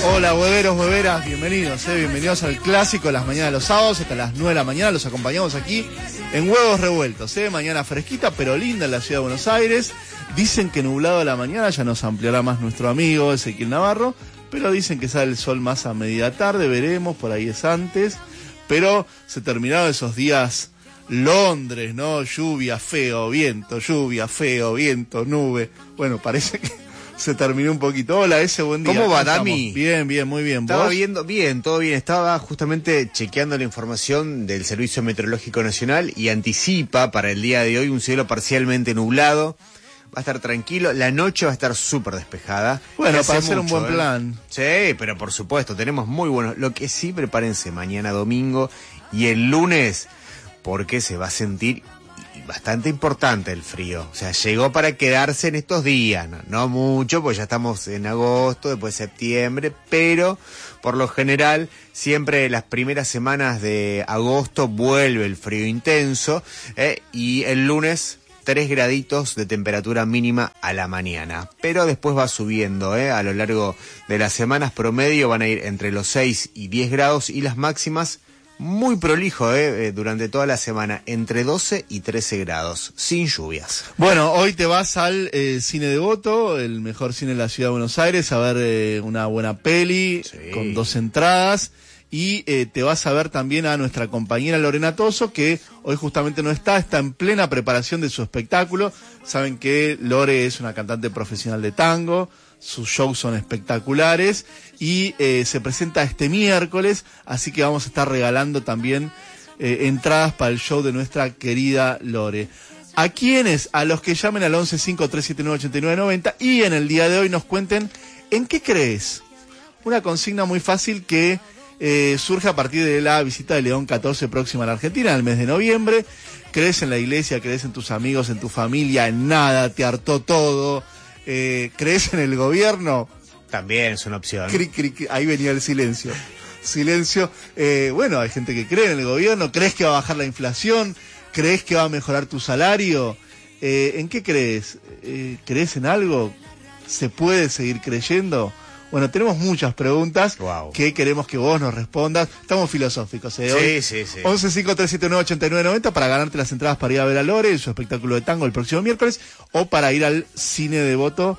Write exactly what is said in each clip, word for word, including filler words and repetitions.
Hola, hueveros, hueveras, bienvenidos, eh, bienvenidos al clásico de las mañanas de los sábados, hasta las nueve de la mañana, los acompañamos aquí en Huevos Revueltos, eh, mañana fresquita pero linda en la ciudad de Buenos Aires. Dicen que nublado a la mañana, ya nos ampliará más nuestro amigo Ezequiel Navarro, pero dicen que sale el sol más a media tarde, veremos, por ahí es antes, pero se terminaron esos días Londres, ¿no? Lluvia, feo, viento, lluvia, feo, viento, nube. Bueno, parece que se terminó un poquito. Hola, ese buen día. ¿Cómo va, Dami? Bien, bien, muy bien. Estaba ¿Vos? viendo, bien, todo bien. Estaba justamente chequeando la información del Servicio Meteorológico Nacional y anticipa para el día de hoy un cielo parcialmente nublado. Va a estar tranquilo, la noche va a estar súper despejada. Bueno, Hace para hacer un mucho, buen ¿eh? plan. Sí, pero por supuesto, tenemos muy buenos. Lo que sí, prepárense mañana domingo y el lunes, porque se va a sentir bastante importante el frío. O sea, llegó para quedarse en estos días. No, no mucho, pues ya estamos en agosto, después septiembre, pero por lo general, siempre las primeras semanas de agosto vuelve el frío intenso, ¿eh? Y el lunes tres graditos de temperatura mínima a la mañana, pero después va subiendo, ¿eh? A lo largo de las semanas promedio van a ir entre los seis y diez grados y las máximas muy prolijo, ¿eh? Durante toda la semana, entre doce y trece grados, sin lluvias. Bueno, hoy te vas al eh, Cine Devoto, el mejor cine de la ciudad de Buenos Aires, a ver eh, una buena peli, sí, con dos entradas. Y eh, te vas a ver también a nuestra compañera Lorena Toso, que hoy justamente no está, está en plena preparación de su espectáculo. Saben que Lore es una cantante profesional de tango, sus shows son espectaculares y eh, se presenta este miércoles, así que vamos a estar regalando también eh, entradas para el show de nuestra querida Lore. ¿A quiénes? A los que llamen al once cinco tres siete nueve ocho nueve nueve cero y en el día de hoy nos cuenten ¿en qué crees? Una consigna muy fácil que Eh, surge a partir de la visita de León catorce próxima a la Argentina, en el mes de noviembre. ¿Crees en la iglesia? ¿Crees en tus amigos, en tu familia? ¿En nada? ¿Te hartó todo? Eh, ¿Crees en el gobierno? También es una opción. Cri, cri, cri. Ahí venía el silencio. Silencio. Eh, bueno, hay gente que cree en el gobierno. ¿Crees que va a bajar la inflación? ¿Crees que va a mejorar tu salario? Eh, ¿En qué crees? Eh, ¿Crees en algo? ¿Se puede seguir creyendo? Bueno, tenemos muchas preguntas wow. que queremos que vos nos respondas. Estamos filosóficos, ¿eh? Hoy, sí, sí, sí. once cinco tres siete nueve ocho nueve nueve cero para ganarte las entradas para ir a ver a Lore en su espectáculo de tango el próximo miércoles o para ir al Cine Devoto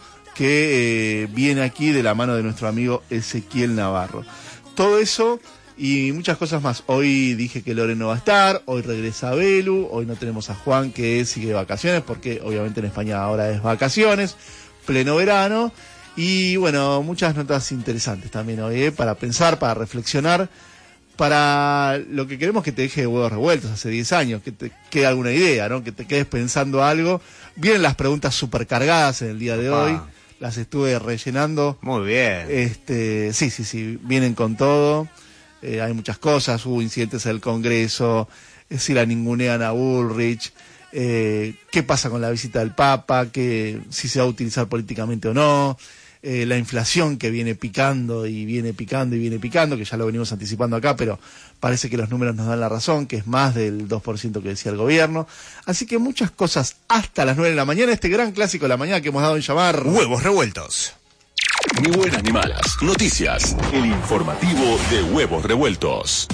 que eh, viene aquí de la mano de nuestro amigo Ezequiel Navarro. Todo eso y muchas cosas más. Hoy dije que Lore no va a estar, hoy regresa Belu, hoy no tenemos a Juan que sigue de vacaciones porque obviamente en España ahora es vacaciones, pleno verano. Y bueno, muchas notas interesantes también hoy, ¿eh? Para pensar, para reflexionar, para lo que queremos que te deje de huevos revueltos hace diez años, que te quede alguna idea, ¿no? Que te quedes pensando algo. Vienen las preguntas supercargadas en el día de Opa. hoy, las estuve rellenando. Muy bien. Este, sí, sí, sí, vienen con todo. Eh, hay muchas cosas, hubo incidentes en el Congreso, eh, si la ningunean a Bullrich. Eh, qué pasa con la visita del Papa, que si se va a utilizar políticamente o no, eh, la inflación que viene picando y viene picando y viene picando, que ya lo venimos anticipando acá, pero parece que los números nos dan la razón, que es más del dos por ciento que decía el gobierno. Así que muchas cosas hasta las nueve de la mañana, este gran clásico de la mañana que hemos dado en llamar Huevos Revueltos. Ni buenas ni malas, noticias, el informativo de Huevos Revueltos.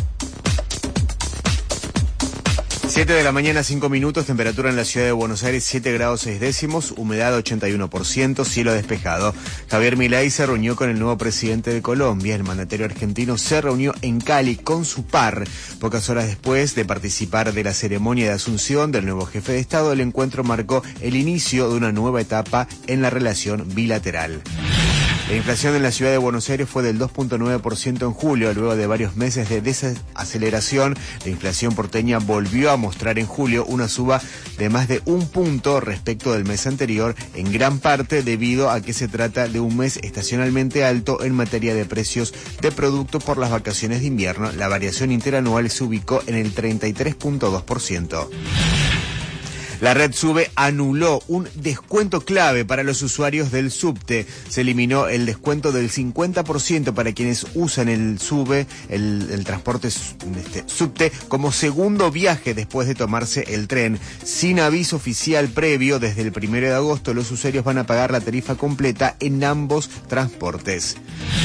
siete de la mañana, cinco minutos, temperatura en la ciudad de Buenos Aires, siete grados seis décimos, humedad ochenta y uno por ciento, cielo despejado. Javier Milei se reunió con el nuevo presidente de Colombia. El mandatario argentino se reunió en Cali con su par. Pocas horas después de participar de la ceremonia de asunción del nuevo jefe de Estado, el encuentro marcó el inicio de una nueva etapa en la relación bilateral. La inflación en la ciudad de Buenos Aires fue del dos punto nueve por ciento en julio, luego de varios meses de desaceleración. La inflación porteña volvió a mostrar en julio una suba de más de un punto respecto del mes anterior, en gran parte debido a que se trata de un mes estacionalmente alto en materia de precios de productos por las vacaciones de invierno. La variación interanual se ubicó en el treinta y tres punto dos por ciento. La red SUBE anuló un descuento clave para los usuarios del subte. Se eliminó el descuento del cincuenta por ciento para quienes usan el SUBE, el, el transporte este, subte, como segundo viaje después de tomarse el tren. Sin aviso oficial previo, desde el primero de agosto los usuarios van a pagar la tarifa completa en ambos transportes.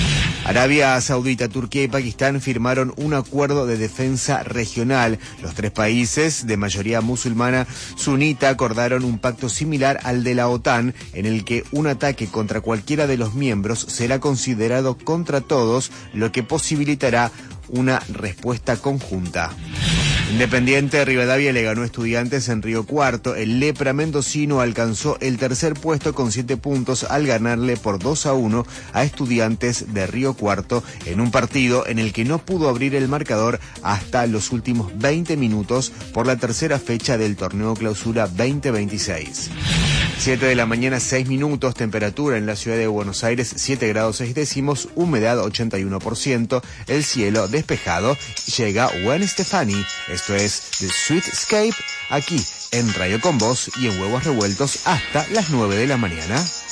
Arabia Saudita, Turquía y Pakistán firmaron un acuerdo de defensa regional. Los tres países de mayoría musulmana sunita acordaron un pacto similar al de la OTAN, en el que un ataque contra cualquiera de los miembros será considerado contra todos, lo que posibilitará una respuesta conjunta. Independiente Rivadavia le ganó a Estudiantes en Río Cuarto. El Lepra mendocino alcanzó el tercer puesto con siete puntos al ganarle por dos a uno a Estudiantes de Río Cuarto en un partido en el que no pudo abrir el marcador hasta los últimos veinte minutos por la tercera fecha del torneo Clausura veinte veintiséis. siete de la mañana, seis minutos, temperatura en la ciudad de Buenos Aires, siete grados seis décimos, humedad ochenta y uno por ciento, el cielo despejado. Llega Gwen Stefani, esto es The Sweetscape, aquí en Radio Con Vos y en Huevos Revueltos hasta las nueve de la mañana.